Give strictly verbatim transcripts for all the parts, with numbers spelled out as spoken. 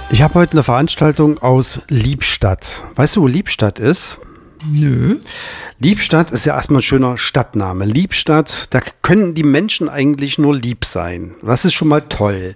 Ich habe heute eine Veranstaltung aus Liebstadt. Weißt du, wo Liebstadt ist? Nö. Liebstadt ist ja erstmal ein schöner Stadtname. Liebstadt, da können die Menschen eigentlich nur lieb sein. Das ist schon mal toll.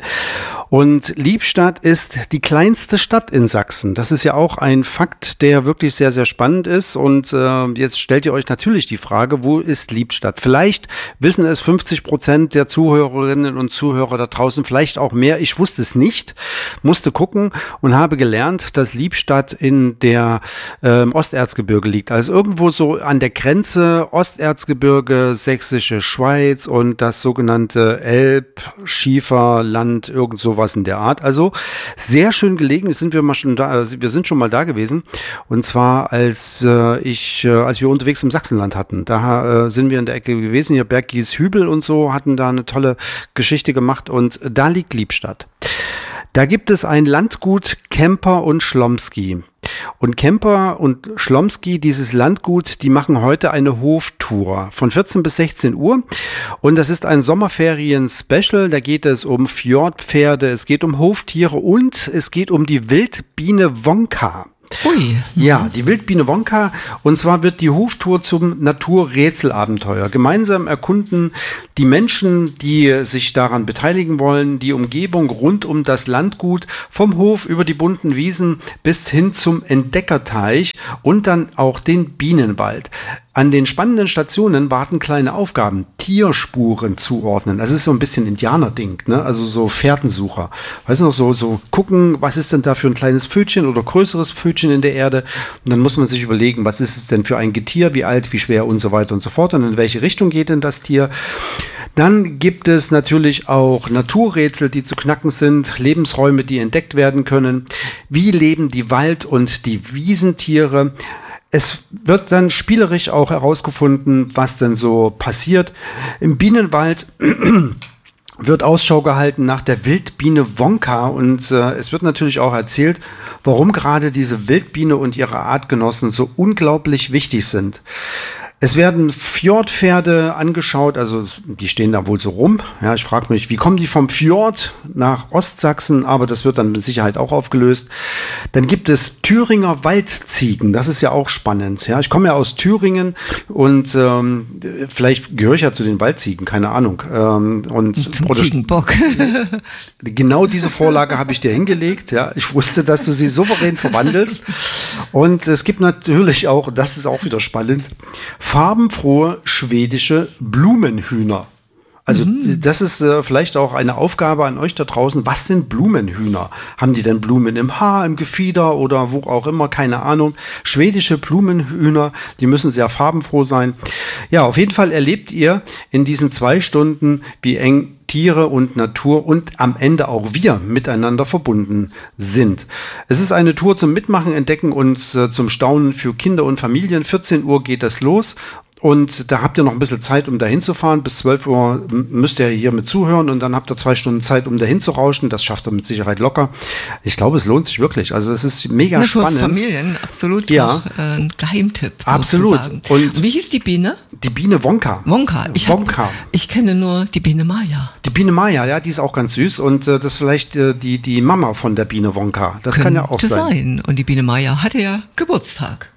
Und Liebstadt ist die kleinste Stadt in Sachsen. Das ist ja auch ein Fakt, der wirklich sehr, sehr spannend ist. Und äh, jetzt stellt ihr euch natürlich die Frage, wo ist Liebstadt? Vielleicht wissen es fünfzig Prozent der Zuhörerinnen und Zuhörer da draußen, vielleicht auch mehr. Ich wusste es nicht, musste gucken und habe gelernt, dass Liebstadt in der äh, Osterzgebirge liegt. Also irgendwo so an der Grenze Osterzgebirge, Sächsische Schweiz und das sogenannte Elbschieferland, irgend sowas in der Art. Also sehr schön gelegen. Sind wir mal schon da, wir sind schon mal da gewesen. Und zwar als äh, ich, äh, als wir unterwegs im Sachsenland hatten. Da äh, sind wir in der Ecke gewesen. Hier Berggies-Hübel und so hatten da eine tolle Geschichte gemacht. Und da liegt Liebstadt. Da gibt es ein Landgut Kemper und Schlomsky. Und Kemper und Schlomsky, dieses Landgut, die machen heute eine Hoftour von vierzehn bis sechzehn Uhr. Und das ist ein Sommerferien-Special. Da geht es um Fjordpferde, es geht um Hoftiere und es geht um die Wildbiene Wonka. Ui. Ja, die Wildbiene Wonka. Und zwar wird die Hoftour zum Naturrätselabenteuer. Gemeinsam erkunden die Menschen, die sich daran beteiligen wollen, die Umgebung rund um das Landgut, vom Hof über die bunten Wiesen bis hin zum Entdeckerteich und dann auch den Bienenwald. An den spannenden Stationen warten kleine Aufgaben, Tierspuren zuordnen. Das ist so ein bisschen Indianer-Ding, ne? Also so Fährtensucher. Weißt du noch, so, so gucken, was ist denn da für ein kleines Pfötchen oder größeres Pfötchen in der Erde? Und dann muss man sich überlegen, was ist es denn für ein Getier, wie alt, wie schwer und so weiter und so fort. Und in welche Richtung geht denn das Tier? Dann gibt es natürlich auch Naturrätsel, die zu knacken sind, Lebensräume, die entdeckt werden können. Wie leben die Wald- und die Wiesentiere? Es wird dann spielerisch auch herausgefunden, was denn so passiert. Im Bienenwald wird Ausschau gehalten nach der Wildbiene Wonka und äh, es wird natürlich auch erzählt, warum gerade diese Wildbiene und ihre Artgenossen so unglaublich wichtig sind. Es werden Fjordpferde angeschaut, also die stehen da wohl so rum. Ja, ich frage mich, wie kommen die vom Fjord nach Ostsachsen? Aber das wird dann mit Sicherheit auch aufgelöst. Dann gibt es Thüringer Waldziegen, das ist ja auch spannend. Ja, ich komme ja aus Thüringen und ähm, vielleicht gehöre ich ja zu den Waldziegen, keine Ahnung. Ähm, und Zum Ziegenbock. Genau diese Vorlage habe ich dir hingelegt. Ja, ich wusste, dass du sie souverän verwandelst. Und es gibt natürlich auch, das ist auch wieder spannend, farbenfrohe schwedische Blumenhühner. Also mhm. das ist äh, vielleicht auch eine Aufgabe an euch da draußen. Was sind Blumenhühner? Haben die denn Blumen im Haar, im Gefieder oder wo auch immer? Keine Ahnung. Schwedische Blumenhühner, die müssen sehr farbenfroh sein. Ja, auf jeden Fall erlebt ihr in diesen zwei Stunden, wie eng Tiere und Natur und am Ende auch wir miteinander verbunden sind. Es ist eine Tour zum Mitmachen, Entdecken und äh, zum Staunen für Kinder und Familien. vierzehn Uhr geht das los. Und da habt ihr noch ein bisschen Zeit, um dahin zu fahren. Bis zwölf Uhr müsst ihr hier mit zuhören und dann habt ihr zwei Stunden Zeit, um dahin zu rauschen. Das schafft ihr mit Sicherheit locker. Ich glaube, es lohnt sich wirklich. Also es ist mega Na, spannend. Für Familien absolut ja. auch, äh, ein Geheimtipp Absolut. sozusagen. Und wie hieß die Biene? Die Biene Wonka. Wonka. Ich, Wonka. Hab, ich kenne nur die Biene Maya. Die Biene Maya, ja, die ist auch ganz süß. Und äh, das ist vielleicht äh, die, die Mama von der Biene Wonka. Das Könnte kann ja auch sein. sein. Und die Biene Maya hatte ja Geburtstag.